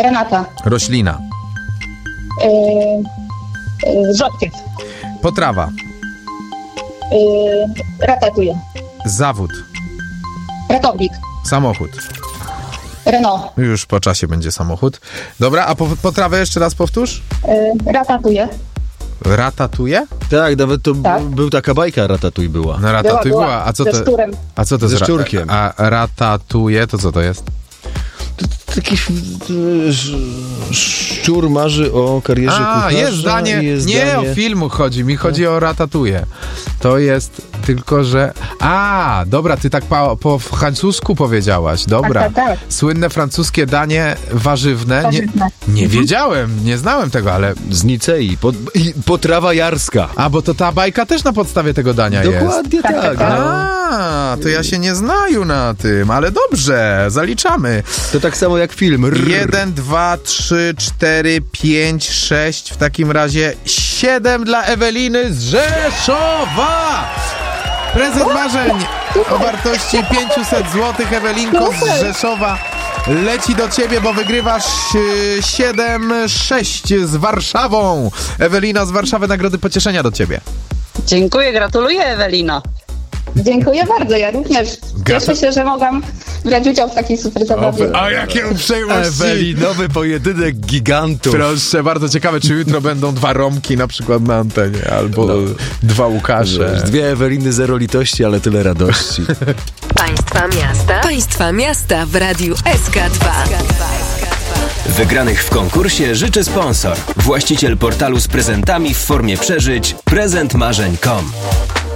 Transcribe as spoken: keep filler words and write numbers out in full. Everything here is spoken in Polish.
Renata. Roślina. Yy, yy, rzodkiew. Potrawa. Yy, ratatouille. Zawód. Ratownik. Samochód. Renault. Już po czasie będzie samochód. Dobra, a po, potrawę jeszcze raz powtórz? Yy, ratatouille. Ratatuje? Tak, nawet to Tak. był taka bajka Ratatuj była. No ratatuj Była, była. była. A co Ze to? szczurem. A co to Ze za- szczurkiem. A ratatuje to co to jest? Taki sz- sz- szczur marzy o karierze A, kucharza. jest zdanie. i jest Nie zdanie... o filmu chodzi, mi chodzi o ratatuje. To jest tylko, że... A, dobra, ty tak po, po francusku powiedziałaś. Dobra. Tak, tak, tak. Słynne francuskie danie warzywne. Nie, Warzywne. nie Mhm. wiedziałem, nie znałem tego, ale... Z Nicei. Pot, i potrawa jarska. A, bo to ta bajka też na podstawie tego dania jest. Dokładnie Tak, tak. tak, tak. no. A, to ja się nie znaju na tym, ale dobrze, zaliczamy. To tak samo jak film. Rrr. Jeden, dwa, trzy, cztery, pięć, sześć, w takim razie siedem dla Eweliny z Rzeszowa! Prezent marzeń o wartości pięćset złotych, Ewelinko z Rzeszowa, leci do ciebie, bo wygrywasz yy, siedem sześć z Warszawą. Ewelina z Warszawy, nagrody pocieszenia do ciebie. Dziękuję, gratuluję, Ewelino. Dziękuję bardzo, ja również. Cieszę się, że mogłam brać udział w takiej super zabawie. A jakie uprzejmości! Ewelinowy pojedynek gigantów. Proszę, bardzo ciekawe, czy jutro będą dwa Romki na przykład na antenie, albo No. dwa Łukasze. Dwie Eweliny, zero litości, ale tyle radości. Państwa miasta. Państwa miasta w Radiu S K dwa. Wygranych w konkursie życzy sponsor. Właściciel portalu z prezentami w formie przeżyć prezent marzeń kropka com.